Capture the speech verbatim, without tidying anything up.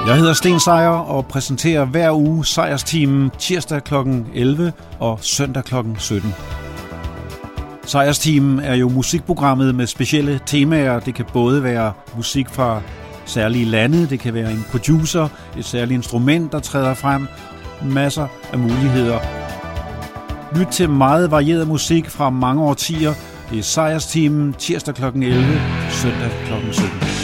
Jeg hedder Sten Sejer og præsenterer hver uge Sejrsteamen tirsdag klokken elleve og søndag klokken sytten. Sejrsteamen er jo musikprogrammet med specielle temaer. Det kan både være musik fra særlige lande, det kan være en producer, et særligt instrument, der træder frem, masser af muligheder. Lyt til meget varieret musik fra mange årtier. Det er Sejrsteamen tirsdag klokken elleve, søndag klokken sytten.